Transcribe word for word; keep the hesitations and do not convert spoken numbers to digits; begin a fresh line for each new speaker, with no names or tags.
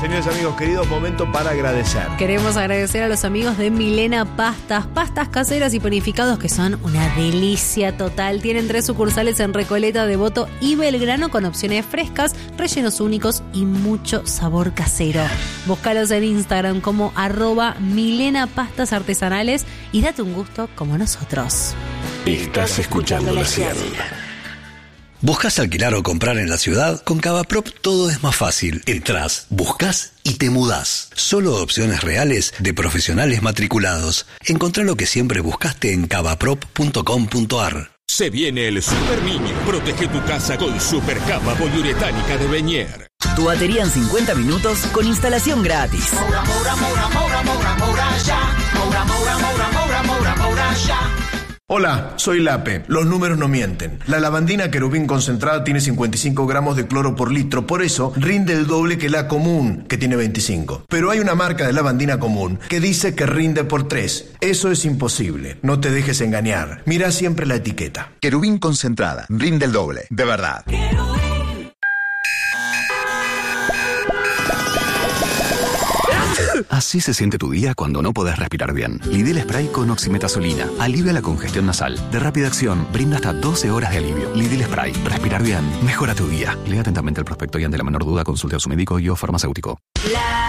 Señores amigos queridos, momento para agradecer.
Queremos agradecer a los amigos de Milena Pastas, pastas caseras y panificados que son una delicia total. Tienen tres sucursales en Recoleta, Devoto y Belgrano con opciones frescas, rellenos únicos y mucho sabor casero. Búscalos en Instagram como arroba Milena Pastas Artesanales y date un gusto como nosotros.
Estás escuchando La Cien.
¿Buscas alquilar o comprar en la ciudad? Con Cavaprop todo es más fácil. Entrás, buscas y te mudás. Solo opciones reales de profesionales matriculados. Encontrá lo que siempre buscaste en cavaprop punto com punto ar.
Se viene el Super Niño. Protege tu casa con Super Capa poliuretánica de Beñer.
Tu batería en cincuenta minutos con instalación gratis.
Moura, moura, moura, moura, moura, moura, ya. Moura, moura, moura, moura, moura, moura, ya.
Hola, soy Lape. Los números no mienten. La lavandina querubín concentrada tiene cincuenta y cinco gramos de cloro por litro, por eso rinde el doble que la común, que tiene veinticinco. Pero hay una marca de lavandina común que dice que rinde por tres. Eso es imposible. No te dejes engañar. Mira siempre la etiqueta.
Querubín concentrada. Rinde el doble. De verdad.
Así se siente tu día cuando no podés respirar bien. Lidl Spray con oximetazolina alivia la congestión nasal. De rápida acción, brinda hasta doce horas de alivio. Lidl Spray. Respirar bien. Mejora tu día. Lea atentamente el prospecto y ante la menor duda consulte a su médico y o farmacéutico.